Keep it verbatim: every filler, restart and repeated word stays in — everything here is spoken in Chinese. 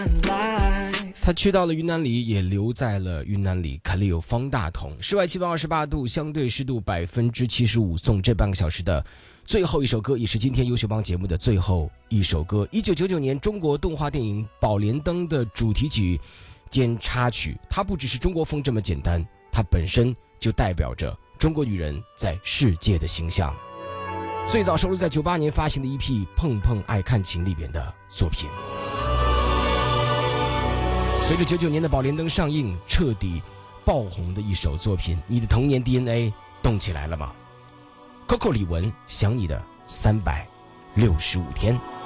他去到了云南里，也留在了云南里。凯利有方大同，室外气温二十八度，相对湿度百分之七十五。送这半个小时的最后一首歌，也是今天优秀帮节目的最后一首歌。一九九九年中国动画电影《宝莲灯》的主题曲兼插曲，它不只是中国风这么简单，它本身就代表着中国女人在世界的形象。最早收录在九八年发行的 E P《碰碰爱看情》里边的作品。随着九九年的《宝莲灯》上映，彻底爆红的一首作品，你的童年 D N A 动起来了吗？ Coco 李玟，想你的三百六十五天。